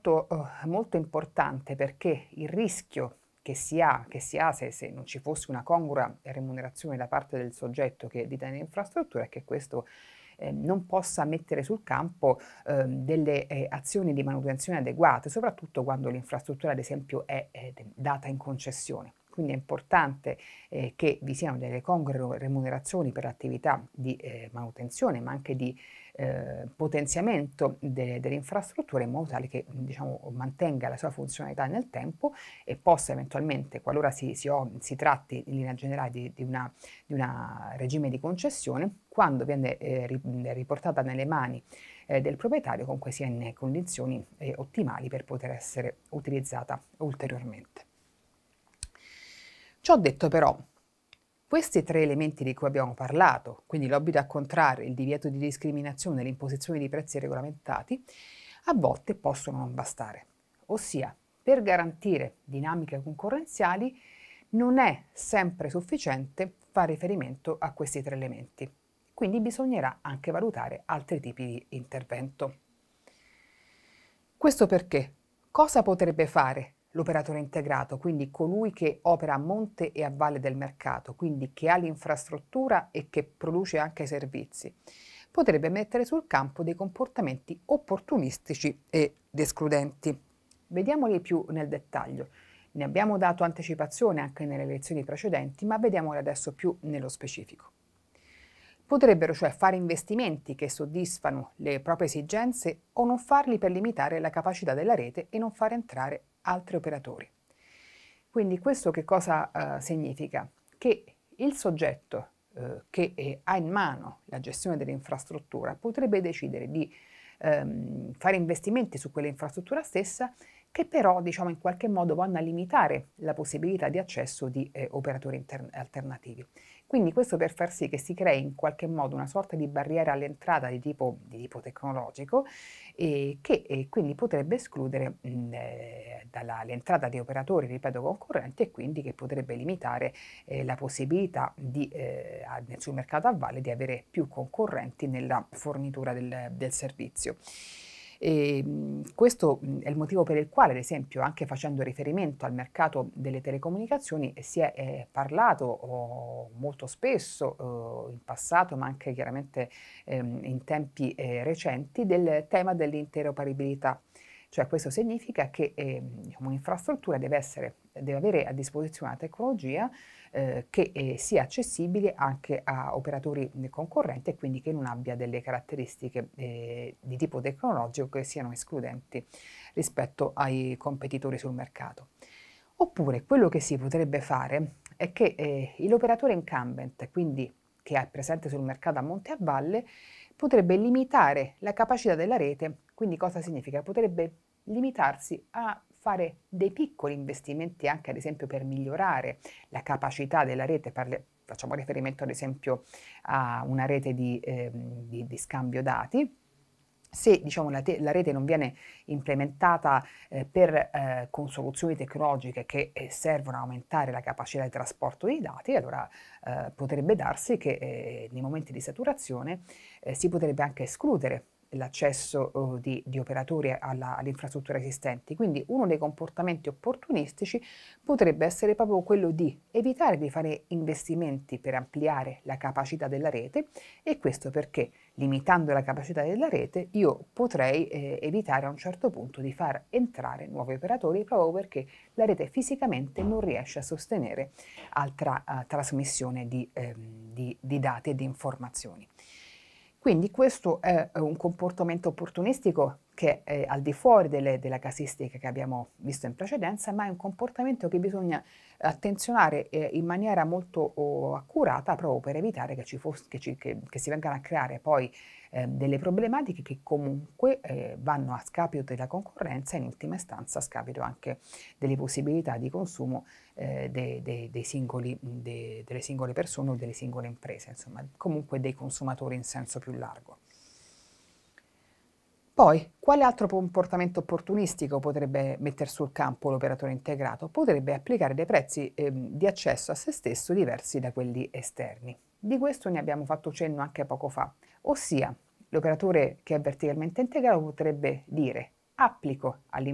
molto importante, perché il rischio che si ha se non ci fosse una congrua remunerazione da parte del soggetto che detiene l'infrastruttura è che questo non possa mettere sul campo delle azioni di manutenzione adeguate, soprattutto quando l'infrastruttura ad esempio è data in concessione. Quindi è importante che vi siano delle congrue remunerazioni per l'attività di manutenzione, ma anche di potenziamento delle infrastrutture, in modo tale che diciamo, mantenga la sua funzionalità nel tempo e possa eventualmente, qualora si tratti in linea generale di una regime di concessione, quando viene riportata nelle mani del proprietario, comunque sia in condizioni ottimali per poter essere utilizzata ulteriormente. Ciò detto però, questi tre elementi di cui abbiamo parlato, quindi l'obbligo a contrarre, il divieto di discriminazione e l'imposizione di prezzi regolamentati, a volte possono non bastare. Ossia, per garantire dinamiche concorrenziali non è sempre sufficiente fare riferimento a questi tre elementi. Quindi bisognerà anche valutare altri tipi di intervento. Questo perché? Cosa potrebbe fare l'operatore integrato, quindi colui che opera a monte e a valle del mercato, quindi che ha l'infrastruttura e che produce anche servizi? Potrebbe mettere sul campo dei comportamenti opportunistici ed escludenti. Vediamoli più nel dettaglio. Ne abbiamo dato anticipazione anche nelle lezioni precedenti, ma vediamoli adesso più nello specifico. Potrebbero cioè fare investimenti che soddisfano le proprie esigenze o non farli per limitare la capacità della rete e non far entrare altri operatori. Quindi questo che cosa significa? Che il soggetto che ha in mano la gestione dell'infrastruttura potrebbe decidere di fare investimenti su quell'infrastruttura stessa, che però diciamo in qualche modo vanno a limitare la possibilità di accesso di operatori alternativi. Quindi questo per far sì che si crei in qualche modo una sorta di barriera all'entrata di tipo tecnologico, che quindi potrebbe escludere l'entrata di operatori, ripeto, concorrenti, e quindi che potrebbe limitare la possibilità sul mercato a valle di avere più concorrenti nella fornitura del servizio. Questo è il motivo per il quale, ad esempio, anche facendo riferimento al mercato delle telecomunicazioni, si è parlato molto spesso in passato, ma anche chiaramente in tempi recenti, del tema dell'interoperabilità. Cioè questo significa che diciamo, un'infrastruttura deve avere a disposizione una tecnologia che sia accessibile anche a operatori concorrenti, e quindi che non abbia delle caratteristiche di tipo tecnologico che siano escludenti rispetto ai competitori sul mercato. Oppure quello che si potrebbe fare è che l'operatore incumbent, quindi che è presente sul mercato a monte e a valle, potrebbe limitare la capacità della rete. Quindi cosa significa? Potrebbe limitarsi a fare dei piccoli investimenti anche ad esempio per migliorare la capacità della rete. Facciamo riferimento ad esempio a una rete di scambio dati. Se diciamo, la rete non viene implementata con soluzioni tecnologiche che servono a aumentare la capacità di trasporto dei dati, allora potrebbe darsi che nei momenti di saturazione si potrebbe anche escludere l'accesso di operatori alle infrastrutture esistenti. Quindi uno dei comportamenti opportunistici potrebbe essere proprio quello di evitare di fare investimenti per ampliare la capacità della rete, e questo perché, limitando la capacità della rete, io potrei evitare a un certo punto di far entrare nuovi operatori, proprio perché la rete fisicamente non riesce a sostenere altra trasmissione di dati e di informazioni. Quindi questo è un comportamento opportunistico che è al di fuori della casistica che abbiamo visto in precedenza, ma è un comportamento che bisogna attenzionare in maniera molto accurata, proprio per evitare che si vengano a creare poi delle problematiche che comunque vanno a scapito della concorrenza e in ultima istanza a scapito anche delle possibilità di consumo delle singole persone o delle singole imprese, insomma, comunque dei consumatori in senso più largo. Poi, quale altro comportamento opportunistico potrebbe mettere sul campo l'operatore integrato? Potrebbe applicare dei prezzi di accesso a se stesso diversi da quelli esterni. Di questo ne abbiamo fatto cenno anche poco fa, ossia l'operatore che è verticalmente integrato potrebbe dire: applico